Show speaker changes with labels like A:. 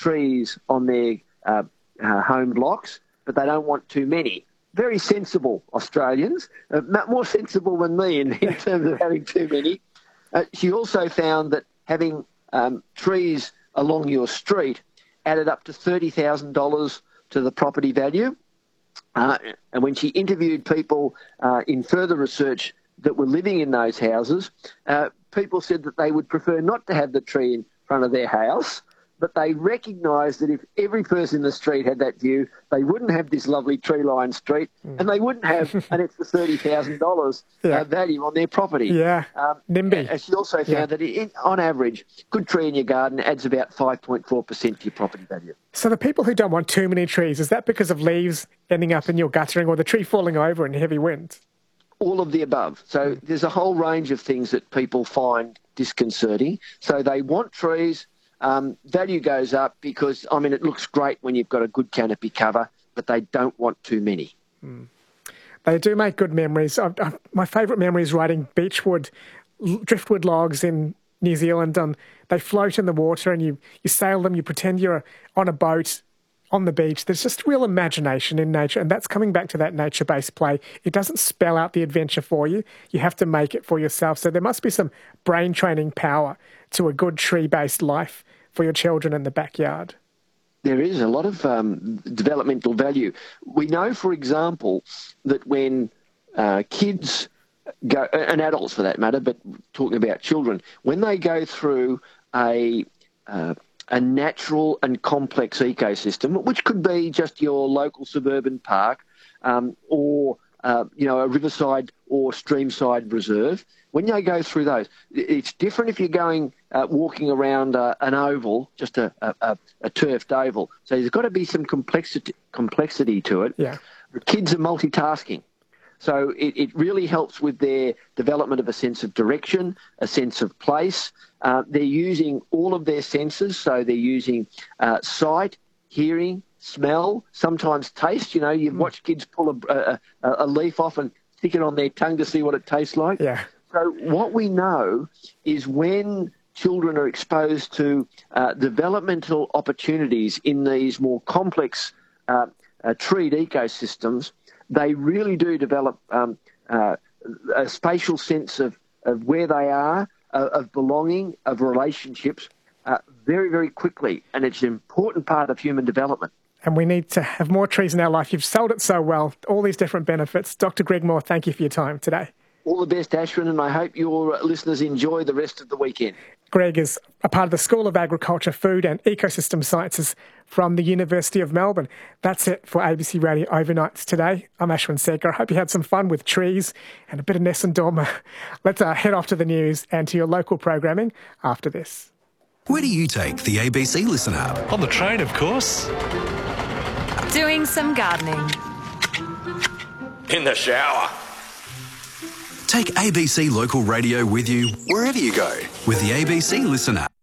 A: trees on their home blocks, but they don't want too many. Very sensible Australians, more sensible than me in terms of having too many. She also found that having trees along your street added up to $30,000 to the property value. And when she interviewed people in further research that were living in those houses, people said that they would prefer not to have the tree in front of their house, but they recognised that if every person in the street had that view, they wouldn't have this lovely tree-lined street, and they wouldn't have an extra $30,000 value on their property.
B: Yeah, NIMBY.
A: And she also found that, on average, a good tree in your garden adds about 5.4% to your property value.
B: So the people who don't want too many trees, is that because of leaves ending up in your guttering or the tree falling over in heavy winds?
A: All of the above. So there's a whole range of things that people find disconcerting. So they want trees. Value goes up because, it looks great when you've got a good canopy cover, but they don't want too many.
B: They do make good memories. My favourite memory is riding driftwood logs in New Zealand. They float in the water and you sail them, you pretend you're on a boat on the beach. There's just real imagination in nature, and that's coming back to that nature-based play. It doesn't spell out the adventure for you. You have to make it for yourself. So there must be some brain training power to a good tree-based life for your children in the backyard.
A: There is a lot of developmental value. We know, for example, that when kids go, and adults for that matter, but talking about children, when they go through a natural and complex ecosystem, which could be just your local suburban park or a riverside or streamside reserve, when they go through those, it's different if you're going walking around an oval, just a turfed oval. So there's got to be some complexity to it.
B: Yeah.
A: The kids are multitasking. So it really helps with their development of a sense of direction, a sense of place. They're using all of their senses. So they're using sight, hearing, smell, sometimes taste. You've watched kids pull a leaf off and stick it on their tongue to see what it tastes like.
B: Yeah.
A: So what we know is when children are exposed to developmental opportunities in these more complex treed ecosystems, they really do develop a spatial sense of where they are, of belonging, of relationships very, very quickly. And it's an important part of human development.
B: And we need to have more trees in our life. You've sold it so well, all these different benefits. Dr. Greg Moore, thank you for your time today.
A: All the best, Ashwin, and I hope your listeners enjoy the rest of the weekend.
B: Greg is a part of the School of Agriculture, Food and Ecosystem Sciences from the University of Melbourne. That's it for ABC Radio Overnights today. I'm Ashwin Segar. I hope you had some fun with trees and a bit of Nessun Dorma. Let's head off to the news and to your local programming after this.
C: Where do you take the ABC Listen app?
D: On the train, of course.
E: Doing some gardening.
D: In the shower.
C: Take ABC Local Radio with you wherever you go with the ABC Listen app.